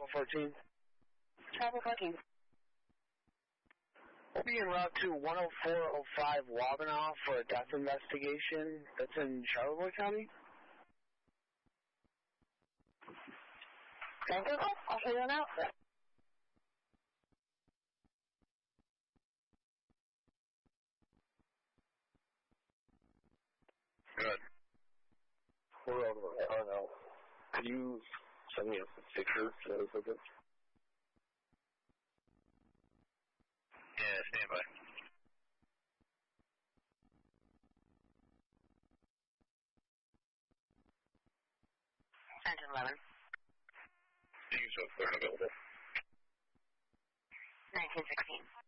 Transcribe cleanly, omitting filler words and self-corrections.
14. Travel 14. We'll be en route to 10405 Wabanaw for a death investigation. That's in Charlevoix County. Thank you. I'll see you now. Good. We're on the car now. Could you send me a picture really quickly? Yeah, stand by. Engine 11. You so clear and available. 1916.